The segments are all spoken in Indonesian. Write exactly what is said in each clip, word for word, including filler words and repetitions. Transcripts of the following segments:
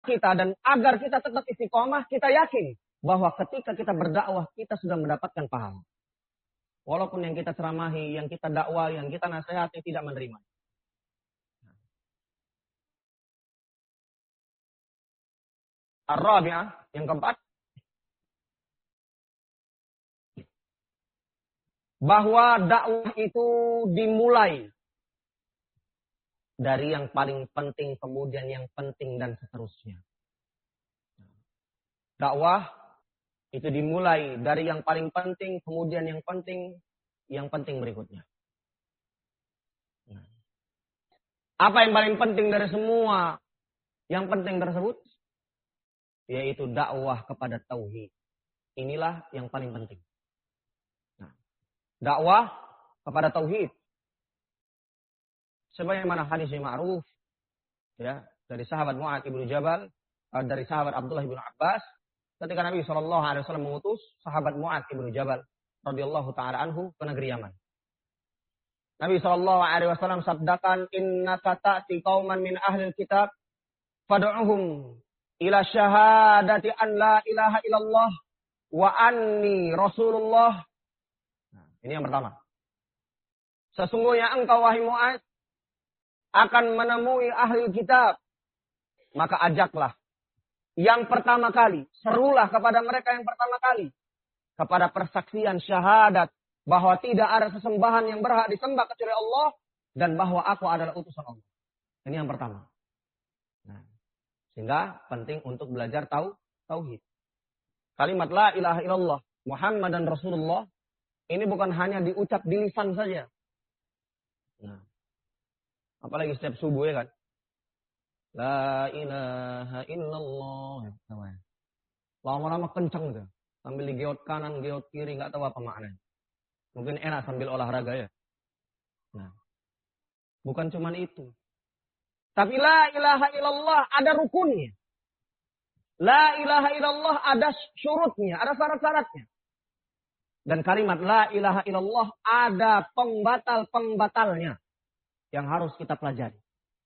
kita dan agar kita tetap istiqomah, kita yakin bahwa ketika kita berdakwah kita sudah mendapatkan pahala. Walaupun yang kita ceramahi, yang kita dakwah, yang kita nasihati tidak menerima. Ar-rabi'ah, yang keempat, bahwa dakwah itu dimulai dari yang paling penting, kemudian yang penting, dan seterusnya. Dakwah itu dimulai dari yang paling penting, kemudian yang penting, yang penting berikutnya. Apa yang paling penting dari semua yang penting tersebut? Yaitu dakwah kepada tauhid. Inilah yang paling penting. Nah, dakwah kepada tauhid. Sebagaimana hadis yang ma'ruf ya, dari sahabat Mu'adz bin Jabal, dari sahabat Abdullah bin Abbas, ketika Nabi shallallahu alaihi wasallam mengutus sahabat Mu'adz bin Jabal radhiyallahu taala anhu ke negeri Yaman. Nabi shallallahu alaihi wasallam sabdakan, innaka ta'ti qauman min ahlil kitab fad'uhum ila syahadati an la ilaha illallah wa anni rasulullah. Nah, ini yang pertama. Sesungguhnya engkau wahai Mu'adz akan menemui ahli kitab, maka ajaklah yang pertama kali, serulah kepada mereka yang pertama kali kepada persaksian syahadat bahwa tidak ada sesembahan yang berhak disembah kecuali Allah dan bahwa aku adalah utusan Allah. Ini yang pertama. Nah, sehingga penting untuk belajar tahu tauhid. Kalimat la ilaha illallah Muhammadan Rasulullah ini bukan hanya diucap di lisan saja. Nah, apalagi setiap subuh ya kan. La ilaha illallah. Lama-lama kenceng gitu. Sambil digeot kanan, geot kiri, nggak tahu apa maknanya. Mungkin enak sambil olahraga ya. Nah, bukan cuman itu. Tapi la ilaha illallah ada rukunnya. La ilaha illallah ada syurutnya, ada syarat-syaratnya. Dan kalimat la ilaha illallah ada pembatal-pembatalnya yang harus kita pelajari.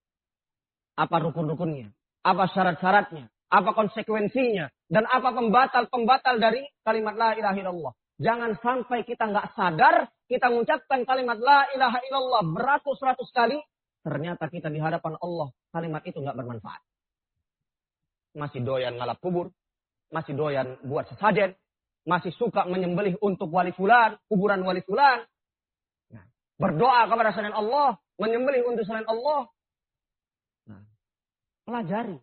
Apa rukun-rukunnya, apa syarat-syaratnya, apa konsekuensinya, dan apa pembatal-pembatal dari kalimat la ilaha illallah. Jangan sampai kita nggak sadar, kita mengucapkan kalimat la ilaha illallah beratus-ratus kali, ternyata kita di hadapan Allah, kalimat itu nggak bermanfaat. Masih doyan ngalap kubur, masih doyan buat sesajen, masih suka menyembelih untuk wali fulan, kuburan wali fulan. Nah, berdoa kepada selain Allah, menyembelih untuk selain Allah. Nah, pelajari.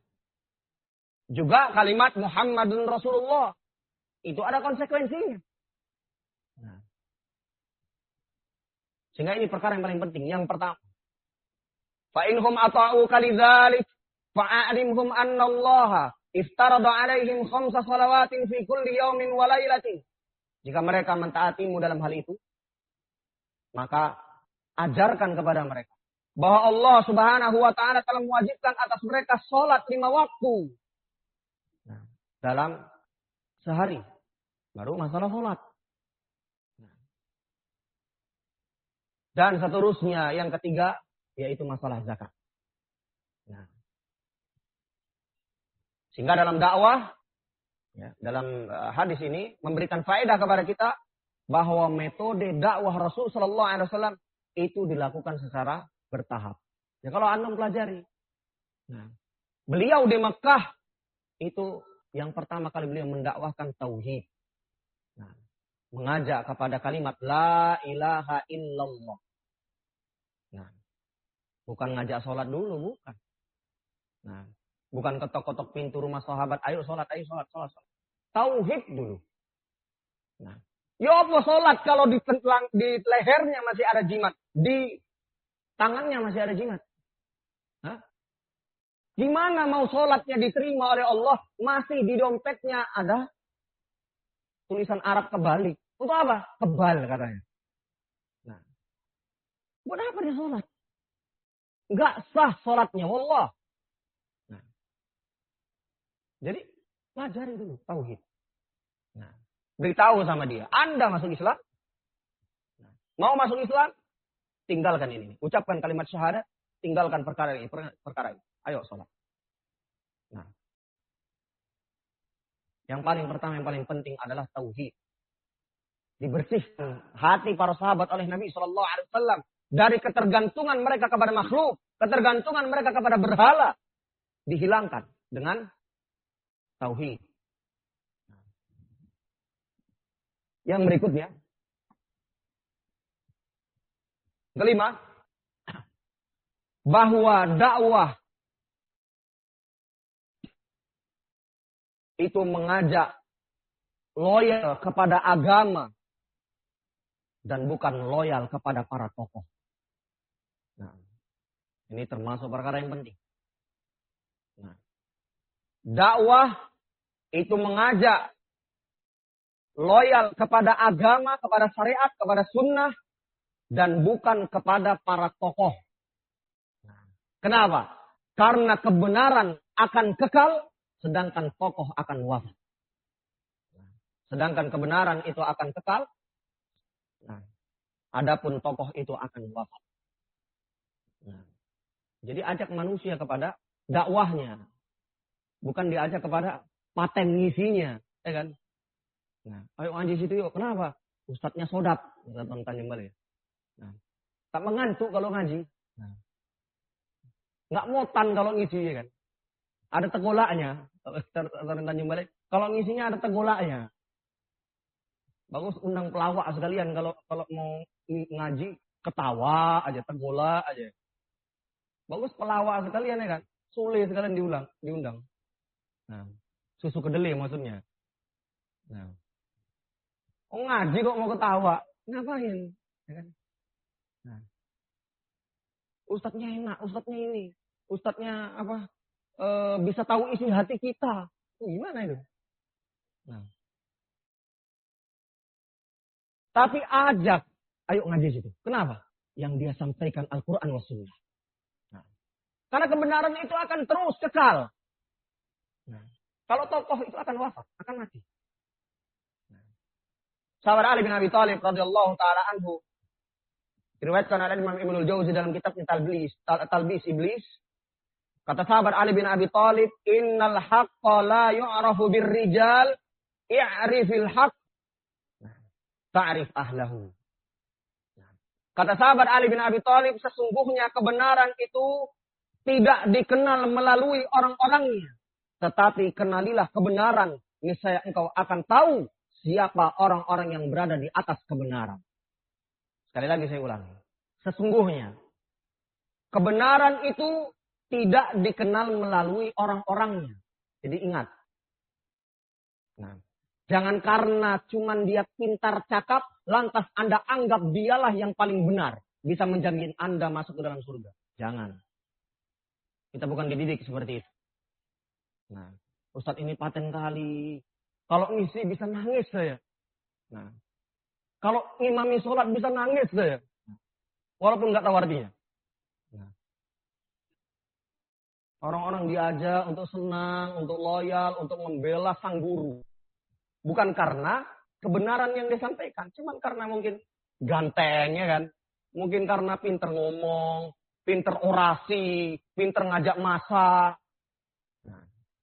Juga kalimat Muhammadun Rasulullah. Itu ada konsekuensinya. Nah, sehingga ini perkara yang paling penting. Yang pertama. Fa'inhum ata'u kalidzalik fa'alimhum annallaha iftarada alaihim khamsa salawatin fi kulli yawmin wa lailatin. Jika mereka mentaatimu dalam hal itu, maka ajarkan kepada mereka bahwa Allah Subhanahu wa taala telah mewajibkan atas mereka salat lima waktu. Nah, dalam sehari. Baru masalah salat. Dan seterusnya yang ketiga yaitu masalah zakat. Nah, sehingga dalam dakwah, ya, dalam uh, hadis ini memberikan faedah kepada kita bahwa metode dakwah Rasul Sallallahu Alaihi Wasallam itu dilakukan secara bertahap. Ya kalau anda pelajari, nah, beliau di Mekah itu yang pertama kali beliau mendakwahkan tauhid, nah, mengajak kepada kalimat la ilaha illallah. Nah, bukan ngajak sholat dulu, bukan. Nah, bukan ketok-ketok pintu rumah sahabat, ayo sholat, ayo sholat, sholat, sholat. Tauhid dulu. Nah, ya apa sholat kalau di, di lehernya masih ada jimat, di tangannya masih ada jimat? Hah? Gimana mau sholatnya diterima oleh Allah, masih di dompetnya ada tulisan Arab kebalik. Untuk apa? Kebal katanya. Nah, buat apa dia sholat? Enggak sah sholatnya, wallah. Nah, jadi pelajari dulu tauhid. Nah, beritahu sama dia, Anda masuk Islam. Nah, mau masuk Islam, tinggalkan ini. Ucapkan kalimat syahadat, tinggalkan perkara ini, perkara ini. Ayo sholat. Nah, Yang paling pertama, yang paling penting adalah tauhid. Dibersihkan hati para sahabat oleh Nabi shallallahu alaihi wasallam dari ketergantungan mereka kepada makhluk, ketergantungan mereka kepada berhala, dihilangkan dengan tauhid. Yang berikutnya, kelima, bahwa dakwah itu mengajak loyal kepada agama dan bukan loyal kepada para tokoh. Nah, ini termasuk perkara yang penting. Nah, dakwah itu mengajak loyal kepada agama, kepada syariat, kepada sunnah, dan bukan kepada para tokoh. Kenapa? Karena kebenaran akan kekal, sedangkan tokoh akan wafat. Sedangkan kebenaran itu akan kekal, nah, adapun tokoh itu akan wafat. Nah, jadi ajak manusia kepada dakwahnya, bukan diajak kepada paten ngisinya, ya kan? Nah, ayo ngaji situ yuk. Kenapa? Ustadznya sodap, Ustadz Tanjung Balai. Nah, tak mengantuk kalau ngaji. Nah, nggak motan kalau ngisi, ya kan? Ada tegolaknya. Kalau Tanjung Balai, kalau ngisinya ada tegolaknya. Bagus undang pelawak sekalian kalau kalau mau ngaji ketawa aja, tegolak aja. Bagus pelawak sekalian, ya kan? Sule sekalian diulang, diundang. Nah, susu kedelai maksudnya. Nah, oh ngaji kok mau ketawa, ngapain? Ya kan? Nah, ustadznya enak, ustadznya ini, ustadznya apa? E, bisa tahu isi hati kita. Gimana itu? Nah. Tapi ajak, ayo ngaji situ. Kenapa? Yang dia sampaikan Al-Quran wa Sunnah. Nah. Karena kebenaran itu akan terus kekal. Nah. Kalau tokoh itu akan wafat, akan mati. Nah. Sahabat Ali bin Abi Thalib radhiyallahu taala anhu diriwayatkan oleh Imam Ibnul Jauzi dalam kitabnya Talbis, Talbis Iblis. Kata sahabat Ali bin Abi Thalib, "Innal haqqa la yu'rafu birrijal, i'rifil haqq ta'rif ahlahu." Kata sahabat Ali bin Abi Thalib, sesungguhnya kebenaran itu tidak dikenal melalui orang-orangnya, tetapi kenalilah kebenaran, niscaya engkau akan tahu siapa orang-orang yang berada di atas kebenaran. Sekali lagi saya ulangi. Sesungguhnya kebenaran itu tidak dikenal melalui orang-orangnya. Jadi ingat. Nah, jangan karena cuman dia pintar cakap, lantas Anda anggap dialah yang paling benar. Bisa menjamin Anda masuk ke dalam surga. Jangan. Kita bukan dididik seperti itu. Nah, Ustadz ini paten kali. Kalau ngisi bisa nangis saya. Nah, kalau imami sholat bisa nangis saya. Walaupun nggak tahu artinya. Nah, orang-orang diajak untuk senang, untuk loyal, untuk membela sang guru. Bukan karena kebenaran yang disampaikan. Cuma karena mungkin gantengnya kan. Mungkin karena pinter ngomong, pinter orasi, pinter ngajak masa. Nah.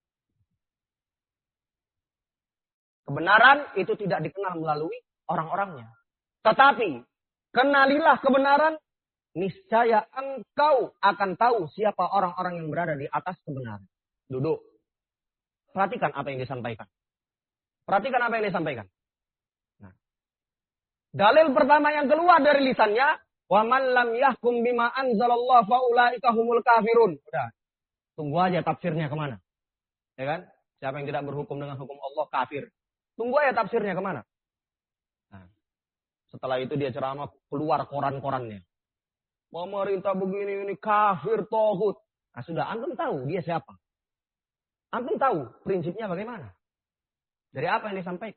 Kebenaran itu tidak dikenal melalui orang-orangnya. Tetapi, kenalilah kebenaran, niscaya engkau akan tahu siapa orang-orang yang berada di atas kebenaran. Duduk. Perhatikan apa yang disampaikan. Perhatikan apa yang disampaikan. Nah. Dalil pertama yang keluar dari lisannya, wa man lam yahkum bima anzalallahu fa ulaika humul kafirun. Udah. Tunggu aja tafsirnya kemana. Ya kan? Siapa yang tidak berhukum dengan hukum Allah kafir. Tunggu aja tafsirnya kemana. Nah. Setelah itu dia ceramah keluar koran-korannya. Pemerintah begini ini kafir tohut. Nah sudah antum tahu dia siapa. Antum tahu prinsipnya bagaimana. Dari apa yang disampaikan.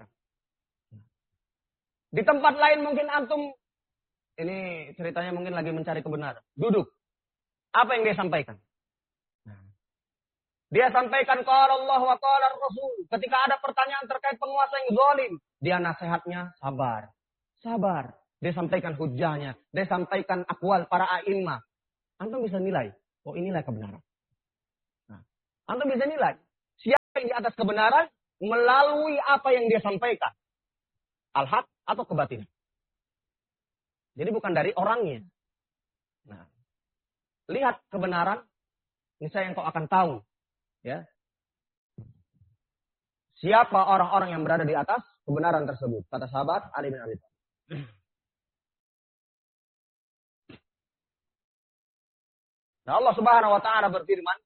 Di tempat lain mungkin antum, ini ceritanya mungkin lagi mencari kebenaran. Duduk. Apa yang dia sampaikan? Dia sampaikan qala Allah wa qala Rasul. Ketika ada pertanyaan terkait penguasa yang zalim, dia nasihatnya sabar. Sabar. Dia sampaikan hujahnya. Dia sampaikan akwal para a'immah. Antum bisa nilai. Oh inilah kebenaran. Nah, antum bisa nilai. Siapa yang di atas kebenaran? melalui apa yang dia sampaikan. Al-haq atau kebatinan. Jadi bukan dari orangnya. Nah, lihat kebenaran, niscaya engkau akan tahu, ya, siapa orang-orang yang berada di atas kebenaran tersebut. Kata sahabat Ali bin Abi Thalib. Nah, Allah Subhanahu wa taala berfirman,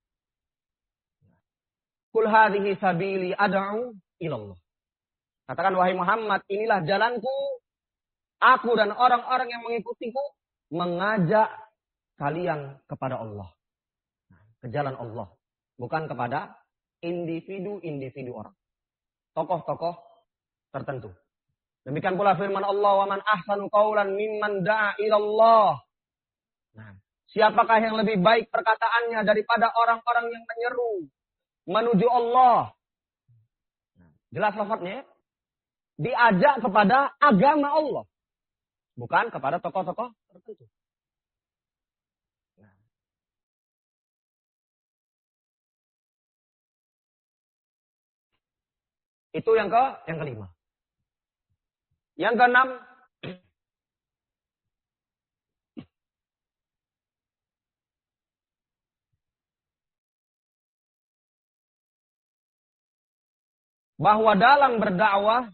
"Qul hadhihi sabili ad'u ilallah." Katakan, wahai Muhammad, inilah jalanku, aku dan orang-orang yang mengikutiku mengajak kalian kepada Allah. Ke jalan Allah. Bukan kepada individu-individu orang. Tokoh-tokoh tertentu. Demikian pula firman Allah, "Wa man ahsanu qawlan mimman da'a ilallah." Nah, siapakah yang lebih baik perkataannya daripada orang-orang yang menyeru menuju Allah? Nah, jelas lafadznya, diajak kepada agama Allah, bukan kepada tokoh-tokoh tertentu. Nah. Itu yang ke yang kelima. Yang keenam, bahwa dalam berdakwah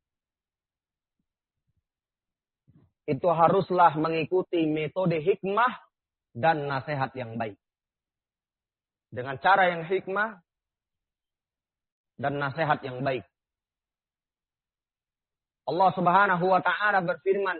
itu haruslah mengikuti metode hikmah dan nasihat yang baik. Dengan cara yang hikmah dan nasihat yang baik. Allah Subhanahu wa taala berfirman,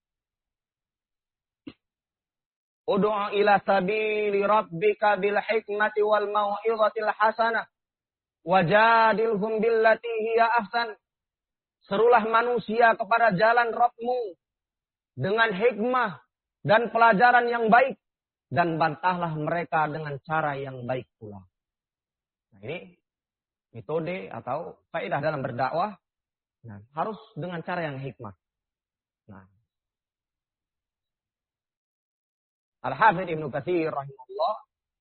"Ud'u ila sabili rabbika bil hikmati wal mau'izatil hasanah wajadilhum billati hiya ahsan." Serulah manusia kepada jalan Rabbmu dengan hikmah dan pelajaran yang baik, dan bantahlah mereka dengan cara yang baik pula. Nah, ini metode atau faedah dalam berdakwah. Nah, harus dengan cara yang hikmah. Nah, Al-Hafidz Ibnu Katsir rahimahullah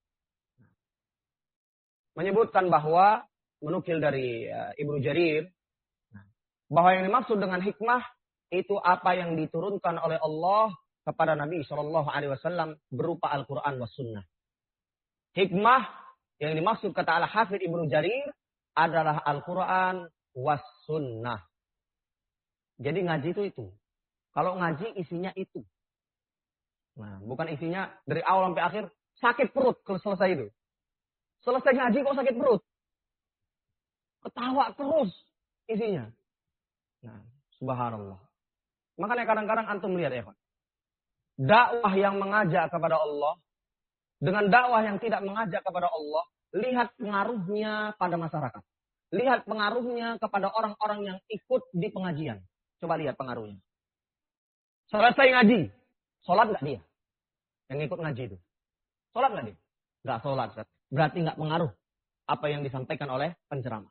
menyebutkan bahwa, menukil dari uh, Ibnu Jarir, bahwa yang dimaksud dengan hikmah itu apa yang diturunkan oleh Allah kepada Nabi shallallahu alaihi wasallam berupa Al-Quran was sunnah. Hikmah yang dimaksud kata Al-Hafidz Ibnu Jarir adalah Al-Quran was sunnah. Jadi ngaji itu itu. Kalau ngaji isinya itu. Nah, bukan isinya dari awal sampai akhir sakit perut kalau selesai itu. Selesai ngaji kok sakit perut. Ketawa terus isinya. Nah, subhanallah. Makanya kadang-kadang antum lihat ya, Pak. Dakwah yang mengajak kepada Allah dengan dakwah yang tidak mengajak kepada Allah, lihat pengaruhnya pada masyarakat. Lihat pengaruhnya kepada orang-orang yang ikut di pengajian. Coba lihat pengaruhnya. Selesai ngaji, sholat nggak dia? Yang ikut ngaji itu. Sholat nggak dia? Nggak sholat. Berarti nggak pengaruh apa yang disampaikan oleh penceramah.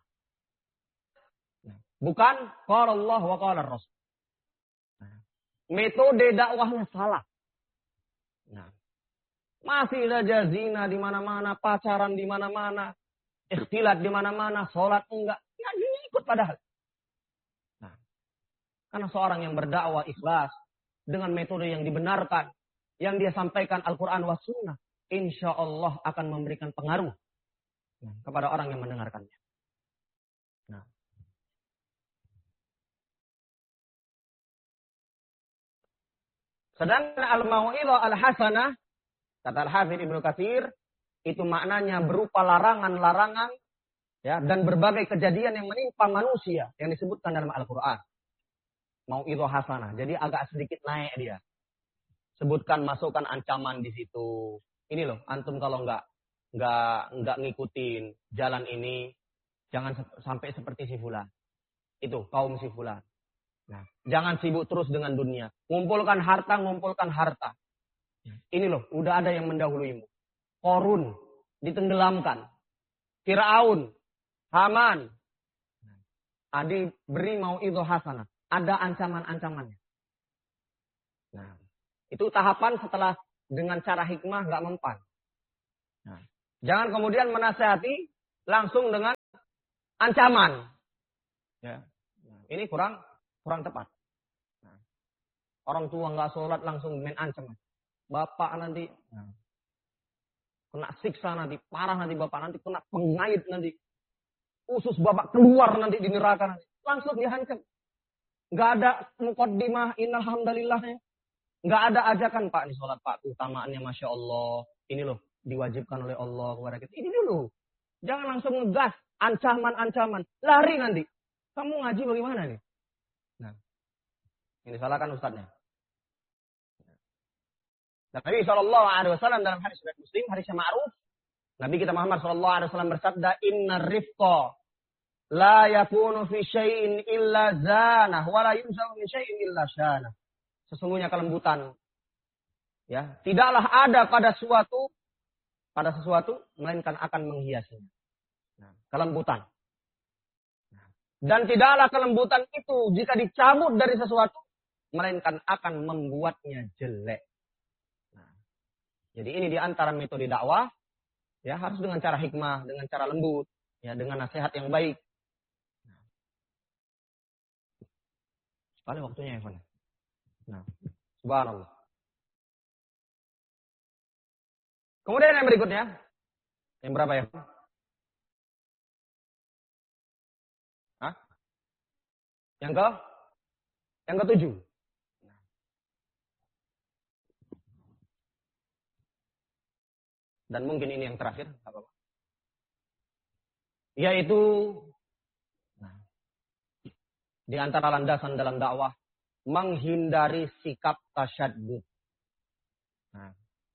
Bukan qala Allah wa qala Rasul. Metode dakwahnya salah. Nah, masih saja zina di mana-mana, pacaran di mana-mana, ikhtilat di mana-mana, sholat enggak, ngaji ikut padahal. Nah, karena seorang yang berdakwah ikhlas dengan metode yang dibenarkan, yang dia sampaikan Al-Quran wa sunnah, insya Allah akan memberikan pengaruh kepada orang yang mendengarkannya. Nah, sedangkan al-mau'izah al-hasanah, kata Al-Hafidz Ibnu Katsir, itu maknanya berupa larangan-larangan, ya, dan berbagai kejadian yang menimpa manusia yang disebutkan dalam Al-Quran. Mau'izah hasanah. Jadi agak sedikit naik dia. Sebutkan, masukkan ancaman di situ. Ini loh, antum kalau nggak nggak nggak ngikutin jalan ini, jangan sampai seperti si fulan. Itu kaum si fulan. Nah, jangan sibuk terus dengan dunia. Ngumpulkan harta, ngumpulkan harta. Ini loh, udah ada yang mendahuluimu. Korun ditenggelamkan. Firaun, Haman. Adi beri mau'izah hasanah. Ada ancaman-ancamannya. Nah, itu tahapan setelah dengan cara hikmah nggak mempan. Nah, jangan kemudian menasihati langsung dengan ancaman. Ya. Nah, ini kurang kurang tepat. Nah, orang tua nggak sholat langsung main ancaman. Bapak nanti nah, kena siksa nanti, parah nanti bapak nanti kena pengait nanti. Usus bapak keluar nanti di neraka nanti. Langsung dihancam. Nggak ada muqaddimah innalhamdulillahnya. Nggak ada ajakan Pak, ini sholat Pak, keutamaannya Masya Allah. Ini loh, diwajibkan oleh Allah kepada kita. Ini dulu. Jangan langsung ngegas, ancaman-ancaman. Lari nanti. Kamu ngaji bagaimana nih? Nah, ini salahkan ustadznya. Dan Nabi shallallahu alaihi wasallam dalam hadis riwayat Muslim, hadis yang ma'ruf, Nabi kita Muhammad shallallahu alaihi wasallam bersabda, "Inna rifqa la yakunu fi syai'in illa zanah, wa la yunzamu min syai'in illa syanah." Sesungguhnya kelembutan, ya, tidaklah ada pada suatu, pada sesuatu, melainkan akan menghiasinya. Nah, kelembutan. Dan tidaklah kelembutan itu jika dicabut dari sesuatu, melainkan akan membuatnya jelek. Nah, jadi ini diantara metode dakwah, ya harus dengan cara hikmah, dengan cara lembut, ya dengan nasihat yang baik. Sekali waktunya ya, nah, subhanallah. Kemudian yang berikutnya, yang berapa ya? Hah? Yang ke? Yang ketujuh. Dan mungkin ini yang terakhir, apa-apa. Yaitu nah, di antara landasan dalam dakwah, menghindari sikap tasyaddud. Nah,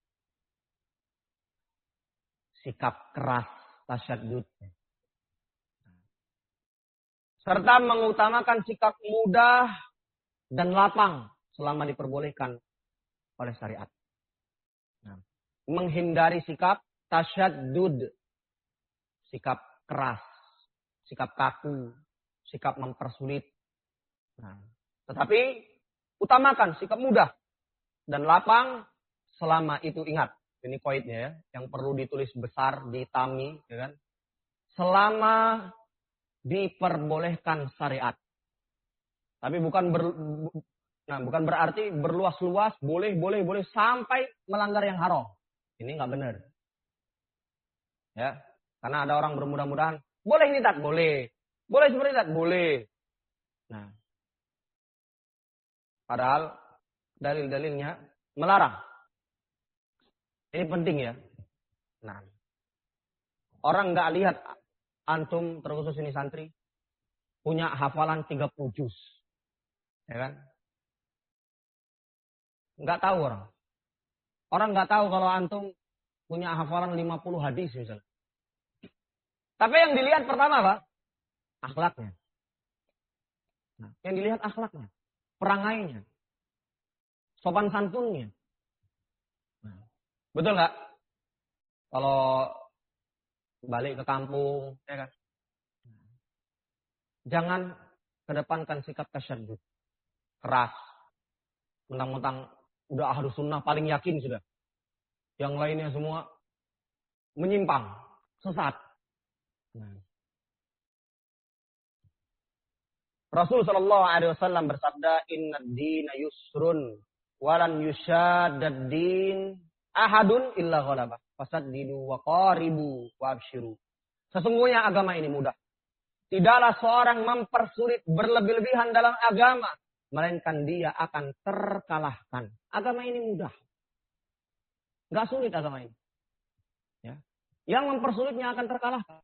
sikap keras tasyaddud. Serta mengutamakan sikap mudah dan lapang selama diperbolehkan oleh syariat. Nah, menghindari sikap tasyaddud. Sikap keras, sikap kaku, sikap mempersulit. Nah, tetapi utamakan sikap mudah dan lapang selama itu, ingat. Ini poinnya ya, yang perlu ditulis besar, ditami, ya kan? Selama diperbolehkan syariat. Tapi bukan ber, nah, bukan berarti berluas-luas, boleh, boleh, boleh sampai melanggar yang haram. Ini nggak benar. Ya, karena ada orang bermudah-mudahan, boleh ini tak boleh, boleh seperti tak boleh. Nah, padahal dalil-dalilnya melarang. Ini penting ya. Nah, orang nggak lihat antum, terkhusus ini santri, punya hafalan tiga puluh juz. Ya kan? Nggak tahu orang. Orang nggak tahu kalau antum punya hafalan lima puluh hadis misalnya. Tapi yang dilihat pertama apa? Akhlaknya. Nah, yang dilihat akhlaknya. Perangainya. Sopan santunnya. Nah, betul nggak? Kalau balik ke kampung, ya kan? Jangan kedepankan sikap tasyaddud. Keras. Mentang-mentang udah ahlus sunnah paling yakin sudah. Yang lainnya semua menyimpang, sesat. Nah. Rasul sallallahu alaihi wasallam bersabda, "Innad dina yusrun walan yushaddad din ahadun illa ghalabah. Fasaddidu wa qaribu wa abshiru." Sesungguhnya agama ini mudah. Tidaklah seorang mempersulit berlebih-lebihan dalam agama, melainkan dia akan terkalahkan. Agama ini mudah. Enggak sulit agama ini. Ya. Yang mempersulitnya akan terkalahkan.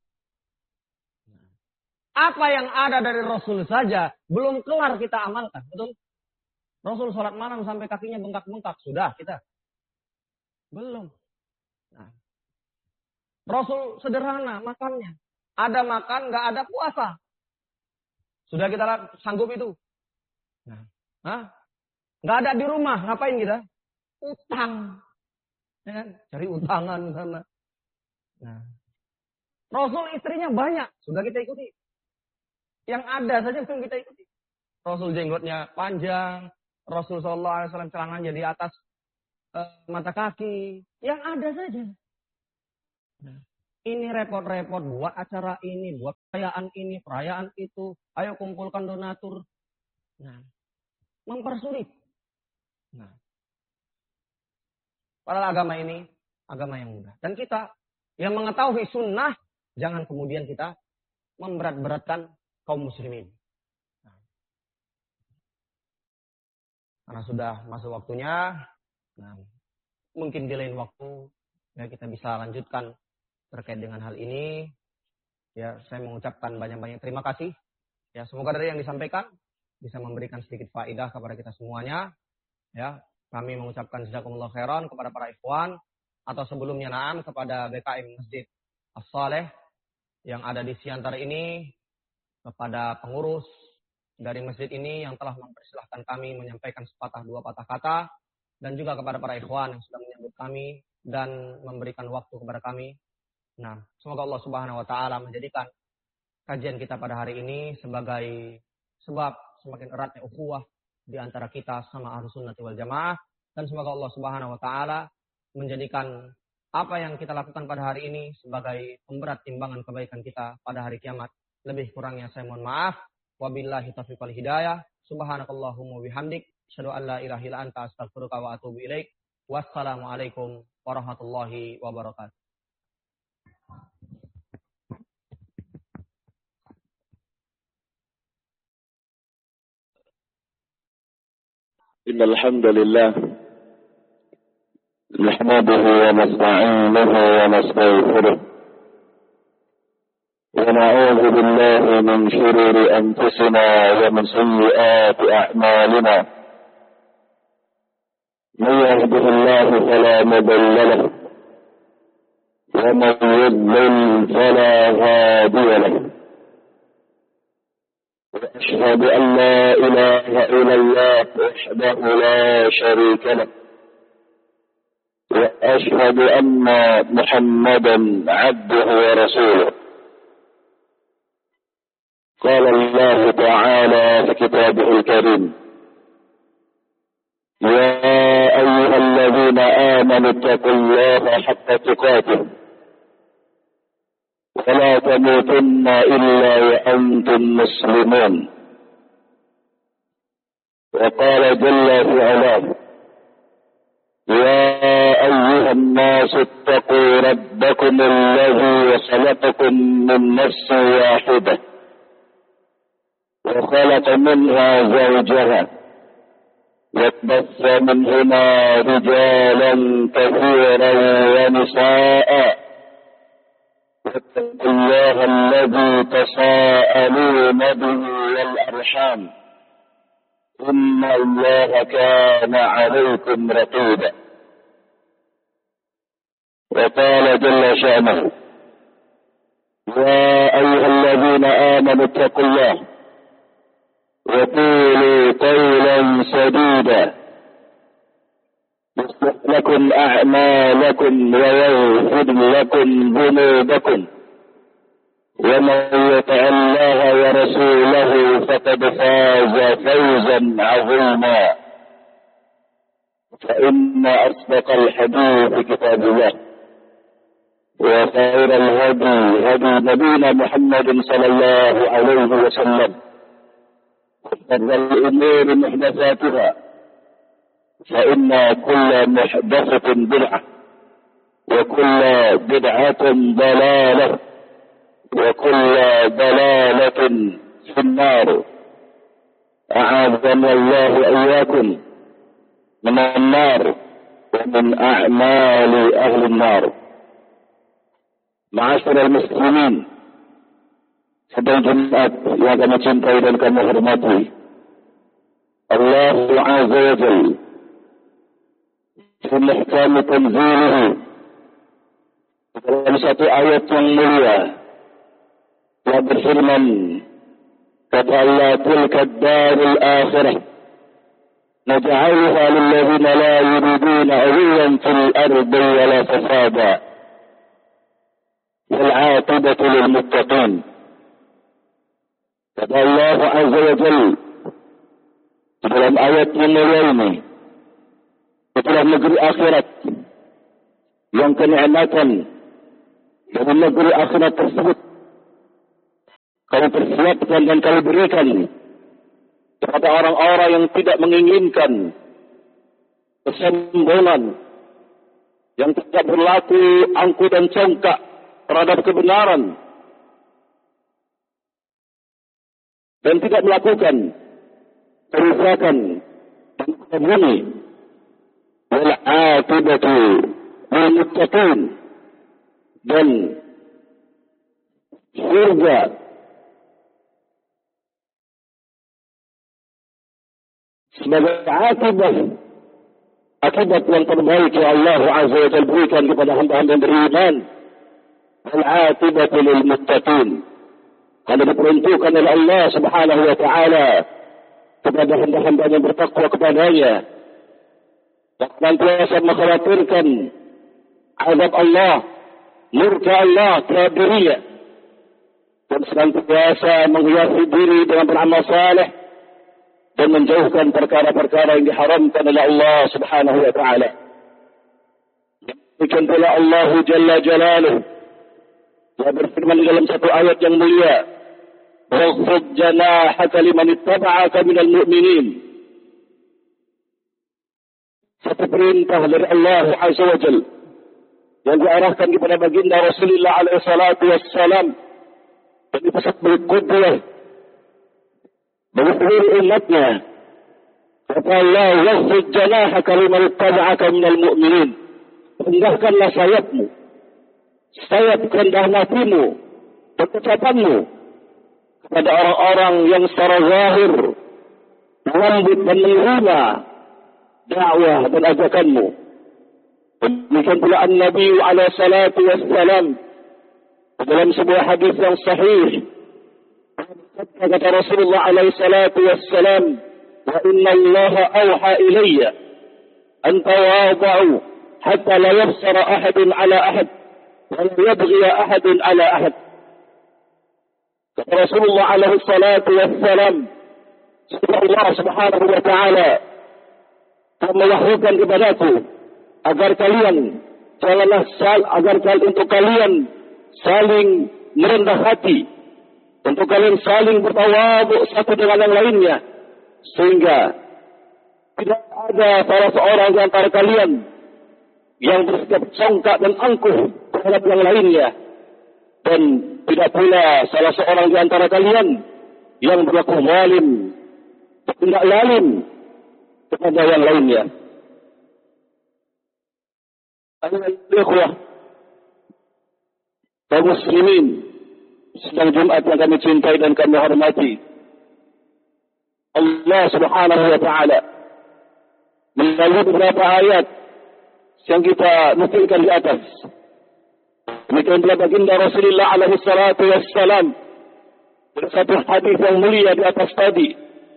Apa yang ada dari Rasul saja belum kelar kita amalkan, betul? Rasul sholat malam sampai kakinya bengkak-bengkak, sudah kita belum. Nah, Rasul sederhana makannya, ada makan, nggak ada puasa, sudah kita sanggup itu. Nah, hah? Nggak ada di rumah, ngapain kita? Utang, ya kan? Cari utangan sana. Nah, Rasul istrinya banyak, sudah kita ikuti. Yang ada saja belum kita ikuti. Rasul jenggotnya panjang, Rasul sallallahu alaihi wasallam celananya di atas uh, mata kaki, yang ada saja. Nah, Ini repot-repot buat acara ini, buat perayaan ini, perayaan itu. Ayo kumpulkan donatur. Nah, mempersulit. Nah, padahal agama ini agama yang mudah. Dan kita yang mengetahui sunnah, jangan kemudian kita memberat-beratkan kaum muslimin. Nah, karena sudah masuk waktunya, nah, mungkin di lain waktu ya kita bisa lanjutkan terkait dengan hal ini. Ya, saya mengucapkan banyak-banyak terima kasih. Ya, semoga dari yang disampaikan bisa memberikan sedikit faedah kepada kita semuanya. Ya, kami mengucapkan jazakumullah khairan kepada para ikhwan atau sebelumnya na'am kepada B K M Masjid As-Saleh yang ada di Siantar ini, kepada pengurus dari masjid ini yang telah mempersilahkan kami menyampaikan sepatah dua patah kata, dan juga kepada para ikhwan yang sudah menyambut kami dan memberikan waktu kepada kami. Nah, semoga Allah Subhanahu wa taala menjadikan kajian kita pada hari ini sebagai sebab semakin eratnya ukhuwah di antara kita sama Ahlus Sunnah wal Jamaah, dan semoga Allah Subhanahu wa taala menjadikan apa yang kita lakukan pada hari ini sebagai pemberat timbangan kebaikan kita pada hari kiamat. Lebih kurangnya saya mohon maaf. Wabillahi taufiq wal hidayah. Subhanakallahumma bihamdik, asyhadu an la ilaha illa anta, astaghfiruka wa atubu ilaik. Wassalamualaikum warahmatullahi wabarakatuh. إن الحمد لله نحمده ونستعينه ونستغفره ونعوذ بالله من شرور أنفسنا ومن سيئات أعمالنا. من يهده الله فلا مضل له ومن يضلل فلا هادي له. وأشهد أن لا إله إلا الله وحده لا شريك له، وأشهد أن محمدا عبده ورسوله. قال الله تعالى في كتابه الكريم: يا أيها الذين آمنوا اتقوا الله حق تقاته ولا تموتن إلا وأنتم مسلمون. وقال جل في علاه: يا أيها الناس اتقوا ربكم الذي خلقكم من نفس واحدة وخلق منها زوجها وبث منهما رجالا كثيرا ونساء واتقوا الله الذي تساءلون به والأرحام إن الله كان عليكم رقيبا. وقال جل شأنه: يا أيها الذين آمنوا اتقوا الله وقولوا قولا سديدا يصلح لكم أعمالكم ويغفر لكم ذنوبكم ومن يطع الله ورسوله فقد فاز فوزا عظيما. فإن أصدق الحديث كتاب الله وخير الهدي هدي نبينا محمد صلى الله عليه وسلم وشر الأمور محدثاتها فإن كل محدثة بدعة وكل بدعة ضلالة وكل ضلالة في النار. أعاذنا الله إياكم من النار ومن أعمال أهل النار. معاشر المسلمين, sedang Jumat yang kami cintai dan kami hormati, Allah Azza wa Jalla fi muhkam tanzilihi dalam satu ayat yang mulia telah berfirman, kata Allah, tilka ad-darul akhirah naj'aluha lil ladzina la yuriduna 'uluwan fil ardi wa la fasada wal 'aqibatu lil muttaqin. Kata Allah Azza wa Jalla dalam ayat yang mulia ini, itulah negeri akhirat yang kenikmatan dari negeri akhirat tersebut kami persiapkan dan kami berikan kepada orang-orang yang tidak menginginkan kesombongan, yang tidak berlaku angkuh dan congkak terhadap kebenaran, dan tidak melakukan kerusakan dan kebuni. Wal aqibatu lil muttaqin, dan surga sebagai akibat akibat yang terbaik yang Allah Azza wa Jalla berikan kepada hamba-hamba yang beriman. Wal aqibatu lil muttaqin, hanya diperuntukkan oleh Allah Subhanahu wa taala kepada hamba-hamba yang bertakwa kepadanya, yang senantiasa mengkhawatirkan azab Allah, murka Allah terhadap dirinya, dan senantiasa menghiasi diri dengan beramal saleh dan menjauhkan perkara-perkara yang diharamkan oleh Allah Subhanahu wa taala. Demikian pula Allah Jalla Jalaluhu telah berfirman dalam satu ayat yang mulia, "Waghfid janahaka liman ittaba'aka minal mu'minin." Satu perintah dari Allah Azza wa Jalla yang diarahkan kepada baginda Rasulullah alaihi salatu wassalam, dan dipesan berikutnya bagi seluruh umatnya. Kata Allah, "Waghfid janahaka liman ittaba'aka minal mu'minin." Rendahkanlah sayapmu, sayap rendah hatimu dan ucapanmu kepada orang-orang yang secara zahir melambut dan menerima dakwah dan ajakanmu. Demikian pula An-Nabi alaihi salatu wassalam dalam sebuah hadis yang sahih, kata Rasulullah alaihi salatu wassalam, "Wa inna Allah awha ilayya an tawada'u hatta la yabsara ahadun ala ahad wa la yabghi ahadun ala ahad." Kata Rasulullah alaihi salatu wassalam, Allah Subhanahu wa taala telah mewahyukan kepadaku agar kalian janganlah sal agar kalian untuk kalian saling merendah hati, untuk kalian saling bertawadhu satu dengan yang lainnya, sehingga tidak ada salah seorang di antara kalian yang bersikap congkak dan angkuh terhadap yang lainnya, dan tidak pula salah seorang di antara kalian yang berlaku zalim, tidak zalim kepada yang lainnya. Al-ikhwah kaum muslimin sedang Jumat yang kami cintai dan kami hormati, Allah Subhanahu wa taala melalui beberapa ayat yang kita nukilkan di atas, demikian pula baginda Rasulullah alaihi salatu wassalam dalam satu hadis yang mulia di atas tadi,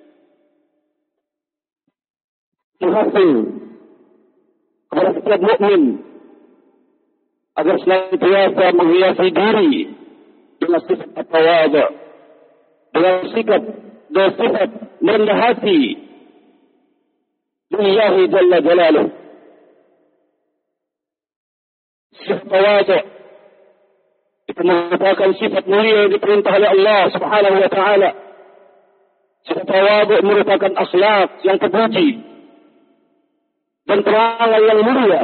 menghasil kepada setiap mukmin agar senantiasa menghiasi diri dengan sifat tawadhu, dengan sikap dan sifat merendah hati lillahi jalla jalaluh. Sifat tawadhu itu merupakan sifat mulia yang diperintah oleh Allah Subhanahu wa taala. Sifat tawadhu merupakan akhlak yang terpuji dan perangai yang mulia,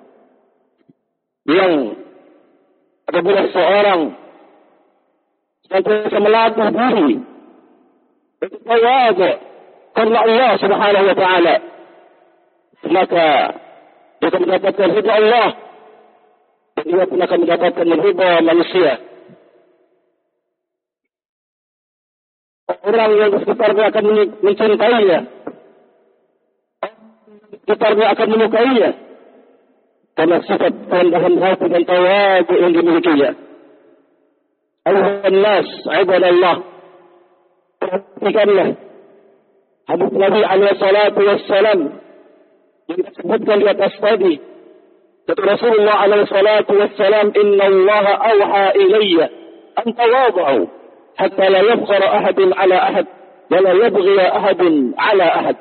yang apabila seorang senantiasa melatih diri bertawadhu karena Allah Subhanahu wa taala, maka dia akan mendapatkan ridha Allah dan dia pun akan mendapatkan ridha manusia. Orang yang di sekitarnya akan mencintainya, sekitarnya akan menyukainya karena sifat kerendahan hati dan tawadhu yang dimilikinya. Ayuhan nas, ibadallah, perhatikanlah hadis Nabi alaihi salatu wassalam yang disebutkan di atas tadi. Kata Rasulullah alaihi salatu wassalam, "Inna Allah awha ilayya an tawadhu hatta la yabghara ahadun ala ahad wa la yabghi ahadun ala ahad."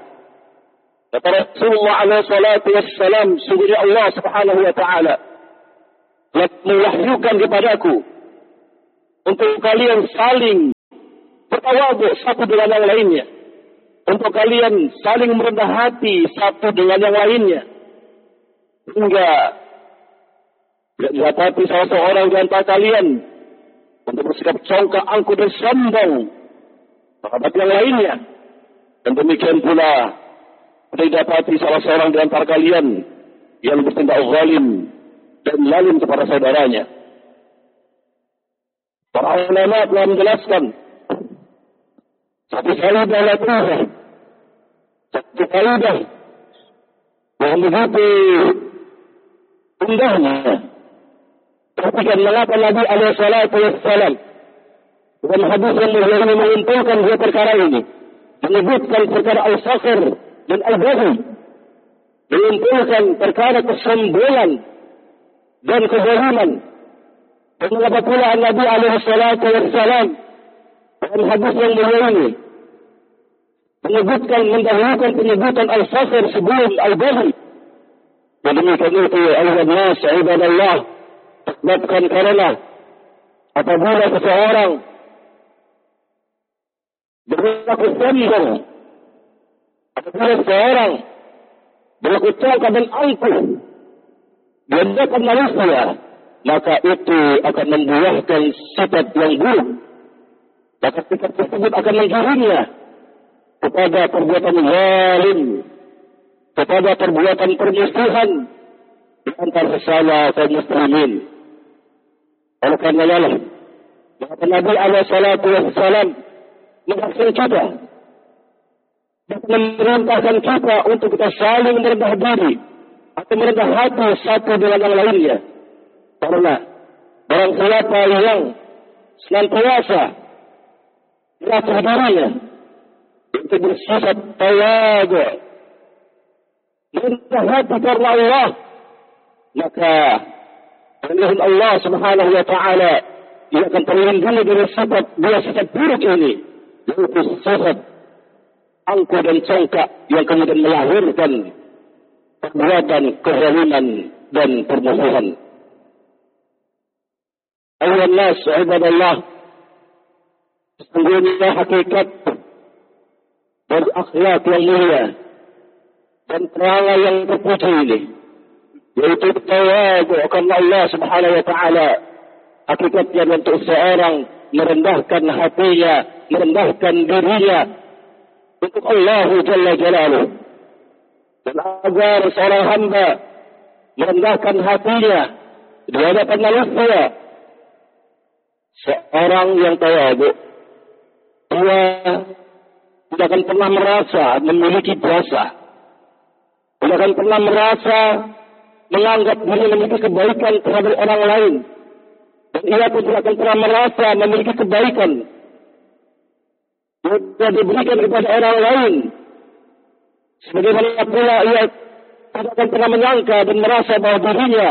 Kata Rasulullah alaihi salatu wassalam, sungguhnya Allah Subhanahu wa taala telah mewahyukan kepadaku untuk kalian saling bertawadhu satu dengan yang lainnya, untuk kalian saling merendah hati satu dengan yang lainnya, hingga tidak didapati salah seorang di antara kalian untuk bersikap congkak, angkuh dan sombong terhadap yang lainnya, dan demikian pula tidak didapati salah seorang di antara kalian yang bertindak zalim dan zalim kepada saudaranya. Para ulama telah menjelaskan satu kaidah latihan, satu kaidah yang begitu indahnya. Perhatikan mengapa Nabi alaihi salatu wassalam dalam hadis yang mulia ini mengumpulkan dua perkara ini, menyebutkan perkara al-fakhr dan al-baghi, mengumpulkan perkara kesombongan dan kezaliman. Dan mengapa pula Nabi alaihi salatu wassalam dalam hadis yang mulia ini menyebutkan, mendahulukan penyebutan al-fakhr sebelum al-baghi. Dan demikian itu ayuhan nas ibadallah, sebabkan karena apabila seseorang berlaku sombong, apabila seseorang berlaku congkak dan angkuh di hadapan manusia, maka itu akan membuahkan sifat yang buruk. Maka sifat tersebut akan menggiringnya kepada perbuatan zalim, kepada perbuatan permusuhan di antara sesama kaum muslimin. Oleh karena Allah, maka Nabi alaihi salatu wassalam menghasilkan kita, memerintahkan kita untuk kita saling merendah diri atau merendah hati satu dengan yang lainnya. Karena barang siapa yang senantiasa merasa dirinya untuk bersifat tawadhu, merendah hati karena Allah, maka dengan Allah subhanahu wa ta'ala ia akan terlindungi dari sifat dua sifat buruk ini, yaitu sifat angkuh dan congkak yang kemudian melahirkan perbuatan kezaliman dan permusuhan. Ayuhan nas ibadallah, sesungguhnya hakikat dari akhlak yang mulia dan perangai yang terpuji ini, yaitu tawadhu karena Allah subhanahu wa ta'ala, hakikatnya untuk seorang merendahkan hatinya, merendahkan dirinya untuk Allah Jalla Jalaluh. Dan agar seorang hamba merendahkan hatinya di hadapan manusia, seorang yang tawadhu, dia tidak akan pernah merasa memiliki jasa, tidak akan pernah merasa menganggap diri memiliki kebaikan terhadap orang lain, dan ia pun tidak akan pernah merasa memiliki kebaikan yang diberikan kepada orang lain. Sebagaimana pula ia tidak akan pernah menyangka dan merasa bahwa dirinya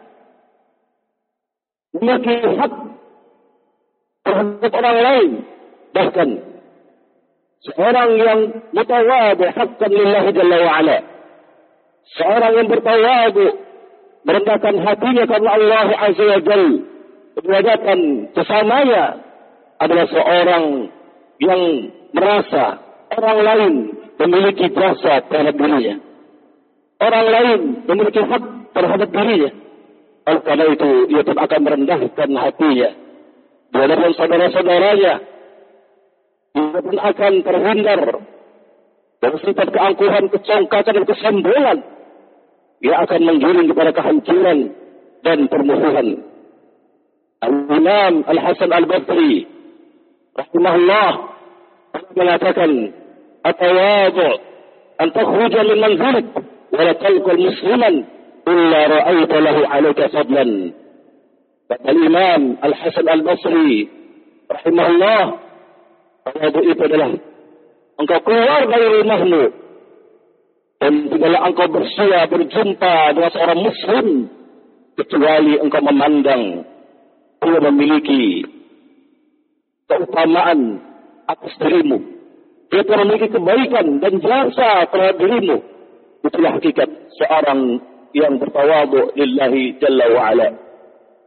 memiliki hak terhadap orang lain. Bahkan seorang yang mutawadhu haqqan lillahi jalla wa ala, seorang yang bertawadhu, merendahkan hatinya karena Allah azza wa jalla di hadapan sesamanya, adalah seorang yang merasa orang lain memiliki jasa terhadap dirinya, orang lain memiliki hak terhadap dirinya. Oleh karena itu ia pun akan merendahkan hatinya di hadapan saudara-saudaranya. Ia pun akan terhindar dari sifat keangkuhan, kecongkakan dan kesombongan. Ia akan menggiring kepada kehancuran dan permusuhan. Al-Imam Al-Hasan Al-Basri rahimahullah mengatakan, at-tawadhu an takhruja min manzilik wa la talqa musliman illa ra'aita lahu 'alayka fadlan. Al-Imam Al-Hasan Al-Basri rahimahullah, tawadhu itu adalah engkau keluar dari rumahmu dan tidaklah engkau bersua berjumpa dengan seorang muslim kecuali engkau memandang dia memiliki keutamaan atas dirimu, dia telah memiliki kebaikan dan jasa terhadap dirimu. Itulah hakikat seorang yang bertawadhu lillahi jalla wa ala.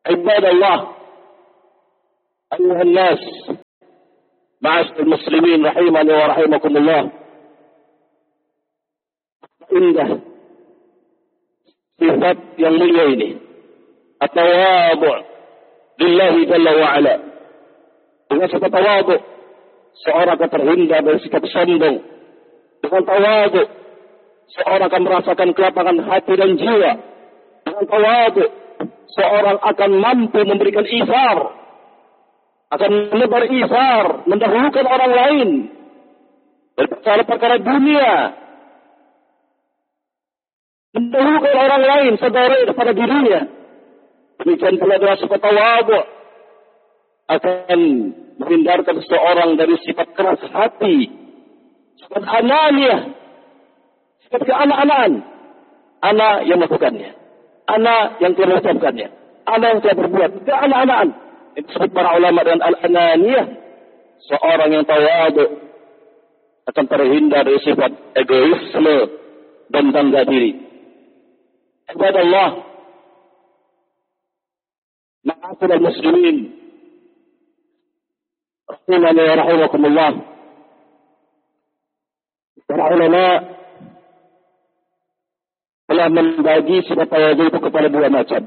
Ibadallah, ayuhan nas, ma'asyiral muslimin rahimani wa rahimakumullah. Indah sifat yang mulia ini, at-tawadhu' lillahi jalla wa ala. Dengan sifat tawadhu' seorang akan terhindar dari sikap sombong. Dengan tawadhu' seorang akan merasakan kelapangan hati dan jiwa. Dengan tawadhu' seorang akan mampu memberikan isar, akan menebar isar, mendahulukan orang lain dari perkara-perkara dunia, mendahulukan orang lain saudara daripada dirinya. Demikian pula dengan sifat tawadhu' akan menghindarkan seseorang dari sifat keras hati, sifat ananiyah, sifat keanak-anakan. Anak yang melakukannya, anak yang telah mengucapkannya, anak yang telah berbuat, keanak-anakan. Itu disebut para ulama dengan al-ananiyah. Seorang yang tawadhu' akan terhindar dari sifat egoisme dan bangga diri. Ibadallah, ma'asyiral muslimin rahimani wa rahimakumullah. Para ulama telah membagi sifat tawadhu itu kepada dua macam.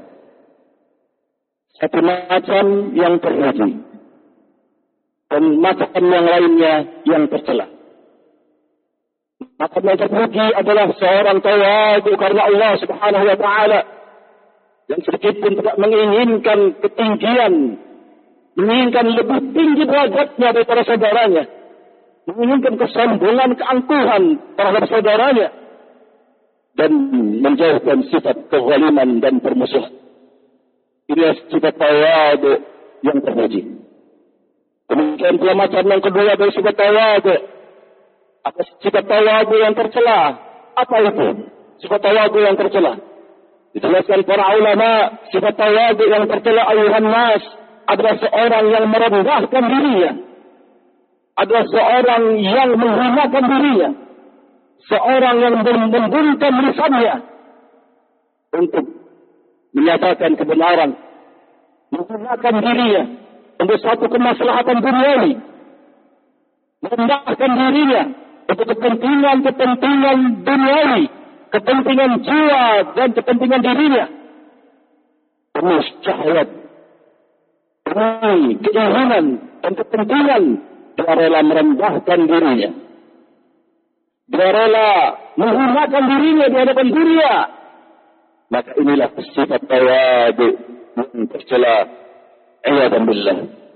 Satu macam yang terpuji dan macam yang lainnya yang tercela. Macam yang terpuji adalah seorang tawadhu karena Allah Subhanahu wa taala, yang sedikit pun tidak menginginkan ketinggian, menginginkan lebih tinggi derajatnya daripada saudaranya, menginginkan kesombongan, keangkuhan terhadap saudaranya, dan menjauhkan sifat kezaliman dan permusuhan. Ini sifat tawadhu yang terpuji. Kemudian pula macam yang kedua dari sifat tawadhu, apa sifat tawadhu yang tercela? Apa itu sifat tawadhu yang tercela? Dijelaskan para ulama, sifat tawadhu yang tercela ayuhan nas adalah seorang yang merendahkan dirinya, adalah seorang yang menghinakan dirinya, seorang yang membungkam lisannya untuk menyatakan kebenaran, menggunakan dirinya untuk satu kemaslahatan duniawi, merendahkan dirinya untuk kepentingan-kepentingan duniawi, kepentingan jiwa dan kepentingan dirinya, penuh syahwat, penuh keinginan dan kepentingan. Dia rela merendahkan dirinya, dia rela menghinakan dirinya di hadapan dunia. Maka inilah sifat tawadhu yang tercela. A'udzu billah.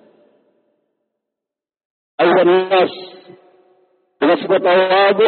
Ayuhan nas, dengan sifat tawadhu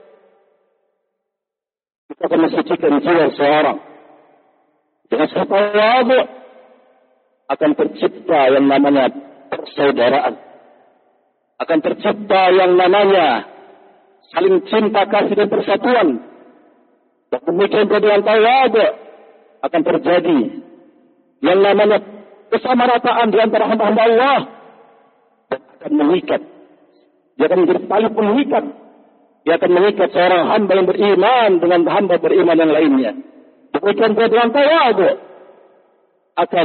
kita akan mensucikan jiwa seorang. Dengan sifat tawadhu akan tercipta yang namanya persaudaraan, akan tercipta yang namanya saling cinta kasih dan persatuan. Dan demikian dengan tawadhu akan terjadi yang namanya kesamarataan di antara hamba-hamba Allah, dan akan mengikat. Dia akan menjadi tali pengikat. Dia akan mengikat seorang hamba yang beriman dengan hamba beriman yang lainnya. Demikian dengan tawadhu akan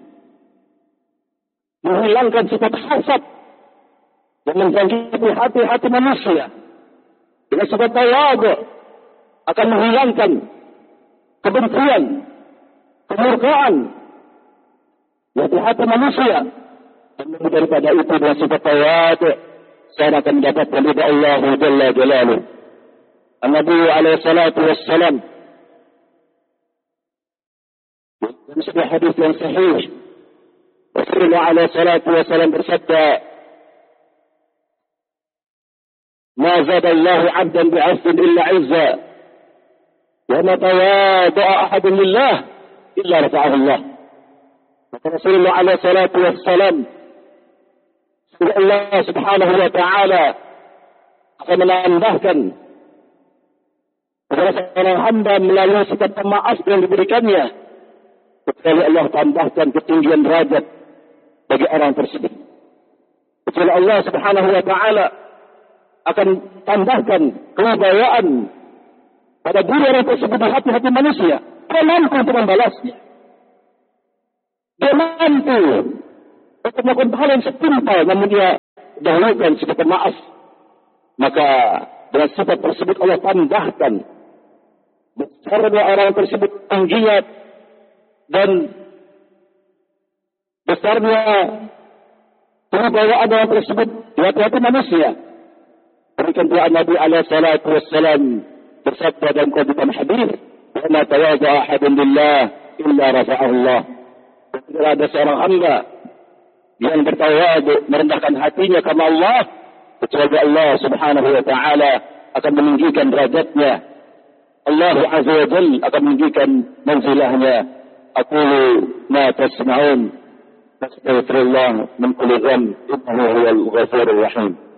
menghilangkan sifat hasad yang menjangkiti hati-hati manusia. Dengan sifat tawadhu akan menghilangkan kebencian, kemurkaan di hati manusia. Dan daripada itu dengan sifat tawadhu seorang akan mendapatkan ridha Allah Jalla Jalaluh. An-Nabi alaihi salatu wassalam dalam sebuah hadis yang sahih, Rasulullah alaihi salatu wassalam bersabda, "Ma zada Allah 'abdan bi'afwin illa 'izza, wa ma tawada'a ahadun lillah illa rafa'ahu Allah." Maka Rasulullah alaihi salatu wassalam, Allah Subhanahu wa taala akan menambahkan kepada seorang hamba melalui sikap pemaaf yang diberikannya, kecuali Allah tambahkan ketinggian derajat bagi orang tersebut. Kecuali Allah Subhanahu wa taala akan tambahkan kewibawaan pada diri orang tersebut di hati-hati manusia, dia mampu untuk membalasnya. Dia mampu untuk melakukan hal yang setimpal, namun dia dahulukan sebagai maaf. Maka dengan sifat tersebut Allah tambahkan besarnya orang tersebut, tingginya dan besarnya kewibawaan orang tersebut di hati-hati manusia. Berikan doa Nabi alaihi salatu wassalam bersabda dalam qadiman hadis, "Wa ma tawadha ahadun lillah illa rafa'ahu Allah." Tidak ada seorang hamba yang bertawadu, merendahkan hatinya kepada Allah, kecuali Allah Subhanahu wa taala akan meninggikan derajatnya. Allah Azza wa Jalla akan meninggikan manzilahnya. Aqulu ma tasma'un. Astaghfirullah min kulli dhanb, innahu huwal ghafurur rahim.